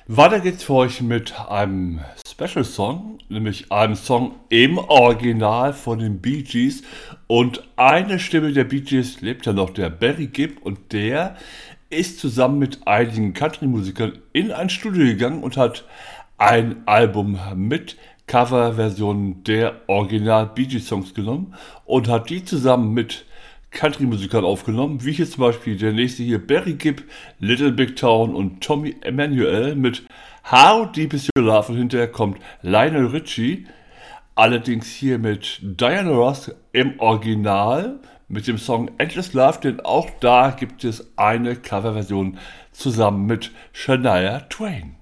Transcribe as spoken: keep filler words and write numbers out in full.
Weiter geht's für euch mit einem Special Song, nämlich einem Song im Original von den Bee Gees. Und eine Stimme der Bee Gees lebt ja noch, der Barry Gibb, und der ist zusammen mit einigen Country-Musikern in ein Studio gegangen und hat ein Album mit Coverversionen der Original Bee Gees Songs genommen und hat die zusammen mit Country-Musikern aufgenommen, wie hier zum Beispiel der nächste hier, Barry Gibb, Little Big Town und Tommy Emmanuel mit How Deep Is Your Love, und hinterher kommt Lionel Richie, allerdings hier mit Diana Ross im Original mit dem Song Endless Love, denn auch da gibt es eine Coverversion zusammen mit Shania Twain.